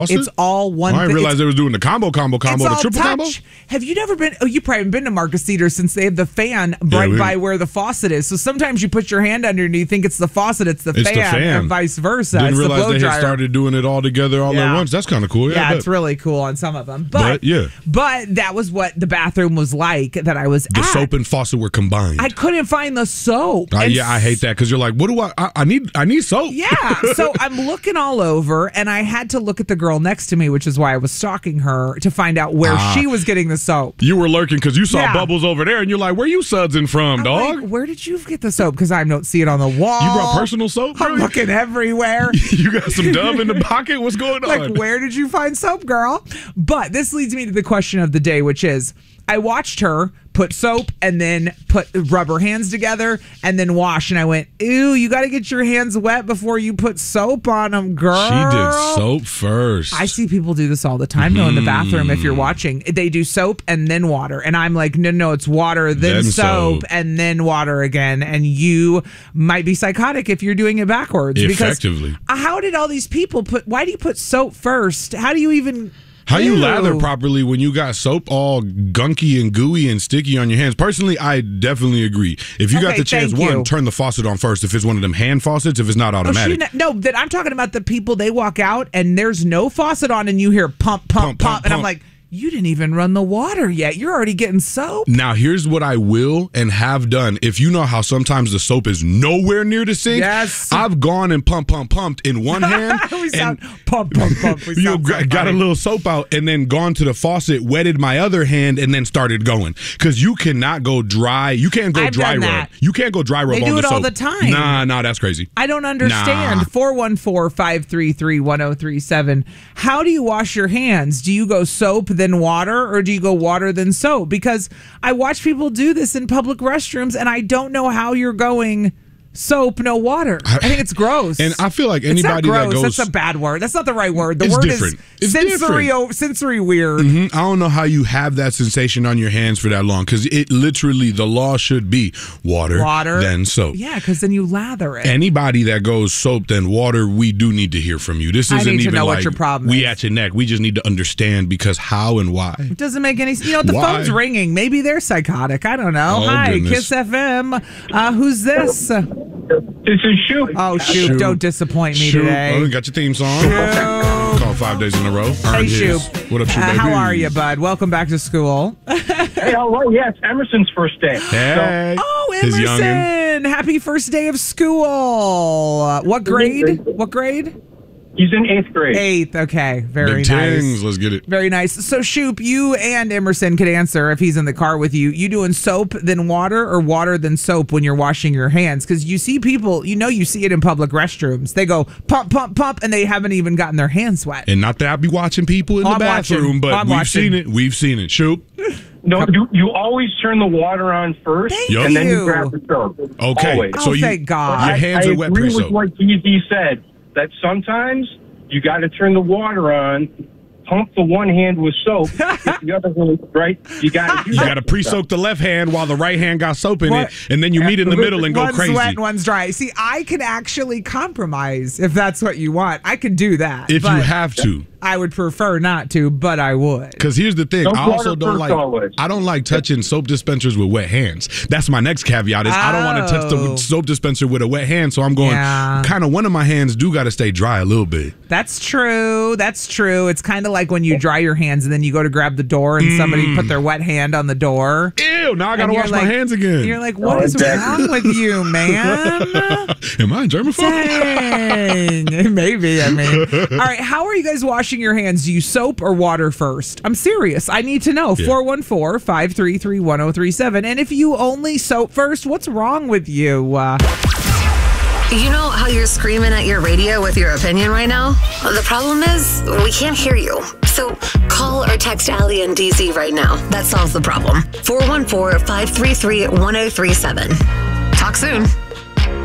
It's all one I thing. didn't realize they was doing the combo, It's the all triple combo. touch. Have you never been? Oh, you probably haven't been to Marcus Theater since they have the fan right by where the faucet is. So sometimes you put your hand under and you think it's the faucet, it's the fan, and vice versa. Didn't it's realize the they had started doing it all together all at once. That's kind of cool. Yeah, it's really cool on some of them. But that was what the bathroom was like that I was The soap and faucet were combined. I couldn't find the soap. I hate that because you're like, what do I need soap. Yeah. So I'm looking all over and I had to look at the girl next to me, which is why I was stalking her to find out where she was getting the soap. You were lurking because you saw bubbles over there and you're like, where you sudsing from, dog? Like, where did you get the soap? Because I don't see it on the wall. You brought personal soap? I'm looking everywhere. You got some Dove in the pocket? What's going on? Like, where did you find soap, girl? But this leads me to the question of the day, which is, I watched her put soap and then rub her hands together and then wash. And I went, ew, you got to get your hands wet before you put soap on them, girl. She did soap first. I see people do this all the time, though, in the bathroom. If you're watching, they do soap and then water. And I'm like, no, it's water, then soap, and then water again. And you might be psychotic if you're doing it backwards. Effectively. Because how did all these people why do you put soap first? How do you even... How you lather properly when you got soap all gunky and gooey and sticky on your hands? Personally, I definitely agree. If you got the chance, turn the faucet on first. If it's one of them hand faucets, if it's not automatic. I'm talking about the people, they walk out and there's no faucet on and you hear pump, pump, pump. And I'm like, you didn't even run the water yet. You're already getting soap. Now, here's what I will and have done. If you know how sometimes the soap is nowhere near the sink, I've gone and pumped in one hand. Pump. Got a little soap out and then gone to the faucet, wetted my other hand, and then started going. Because you cannot go dry. You can't go dry rub. You can't go dry rub on the soap. They do it all the time. Nah, that's crazy. I don't understand. 414-533-1037. How do you wash your hands? Do you go soap then water, or do you go water then soap? Because I watch people do this in public restrooms and I don't know how you're going soap, no water. I think it's gross. And I feel like anybody that goes... That's a bad word. That's not the right word. The word different. Is sensory weird. Mm-hmm. I don't know how you have that sensation on your hands for that long, because it literally, the law should be water then soap. Yeah, because then you lather it. Anybody that goes soap then water, we do need to hear from you. This isn't even like what your problem we at your neck. We just need to understand because how and why. It doesn't make any sense. You know, the phone's ringing. Maybe they're psychotic. I don't know. Hi, goodness. Kiss FM. Who's this? This is Shoop. Oh, Shoop, don't disappoint me today. Oh, got your theme song. Call 5 days in a row. Hey, Shoop. What up, Shoop, baby? How are you, bud? Welcome back to school. Hey, all right. Yeah, it's Emerson's first day. Hey. Oh, Emerson. Happy first day of school. What grade? He's in 8th grade. 8th, okay. Very nice. Tings. Let's get it. Very nice. So, Shoop, you and Emerson could answer if he's in the car with you. You doing soap then water or water then soap when you're washing your hands? Because you see people, you see it in public restrooms. They go pump, pump, pump, and they haven't even gotten their hands wet. And not that I be watching people in the bathroom, but we've seen it. We've seen it. Shoop. No, you always turn the water on first, and then you grab the soap. Okay. Always. So thank God. Your hands are wet pre-soap. I agree with what DZ said, that sometimes you got to turn the water on, pump the one hand with soap, get the other hand, right? You got to pre-soak the left hand while the right hand got soap in it, and then you meet in the middle and go crazy. One's wet and one's dry. See, I can actually compromise if that's what you want. I can do that. If you have to. I would prefer not to, but I would. Because here's the thing, I also don't like touching soap dispensers with wet hands. That's my next caveat is I don't want to touch the soap dispenser with a wet hand, so I'm going, kind of one of my hands do got to stay dry a little bit. That's true. It's kind of like when you dry your hands and then you go to grab the door and somebody put their wet hand on the door. Ew, now I got to wash my hands again. You're like, what is wrong with you, man? Am I germaphobe? Dang. Maybe, all right, how are you guys washing your hands? Do you soap or water first? I'm serious. I need to know. 414-533-1037. And if you only soap first, what's wrong with you? You know how you're screaming at your radio with your opinion right now? Well, the problem is we can't hear you. So call or text Allie and DZ right now. That solves the problem. 414-533-1037. Talk soon.